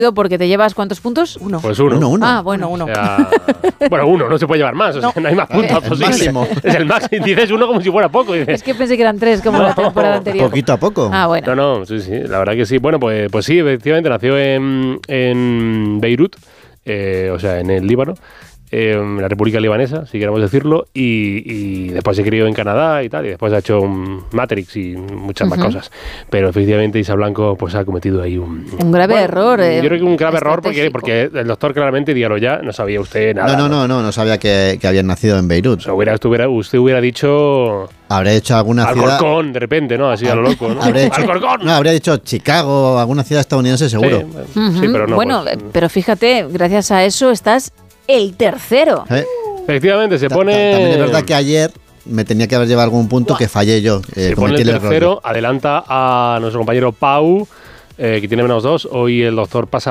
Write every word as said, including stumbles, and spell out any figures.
Porque te llevas ¿cuántos puntos? Uno. Pues uno. Uno, uno. Ah, bueno, uno. O sea, bueno, uno, no se puede llevar más, o sea, No. no hay más puntos El posibles. máximo. Es el máximo. Dices uno como si fuera poco. Dices, Es que pensé que eran tres, como No. la temporada anterior. Poquito a poco. Ah, bueno. no, no, sí, sí, la verdad que sí. Bueno, pues, pues sí, efectivamente, nació en, en Beirut, eh, o sea, en el Líbano, eh, en la República Libanesa, si queremos decirlo, y, y después se crió en Canadá y tal, y después ha hecho un Matrix y muchas más Ujú. cosas. Pero efectivamente Isa Blanco pues ha cometido ahí un... Un grave bueno, error. eh, Yo creo que un grave error porque, estratégico. porque el doctor claramente, dígalo ya, no sabía usted nada. No, no, no, no, no sabía que, que habían nacido en Beirut. O sea, hubiera, usted, hubiera, usted hubiera dicho Habré hecho alguna ciudad. Alcorcón, de repente, ¿no? Así a lo loco, ¿no? Habré hecho, ¡Alcorcón! no, habría dicho Chicago, alguna ciudad estadounidense seguro. Sí, bueno, Ujú. sí, pero no. Bueno, pues, eh, pero fíjate, gracias a eso estás el tercero. ¿Eh? efectivamente, se Ta- pone... ta- También es verdad que ayer me tenía que haber llevado algún punto que fallé yo. Eh, se pone cometí el el error. tercero, adelanta a nuestro compañero Pau, eh, que tiene menos dos. Hoy el doctor pasa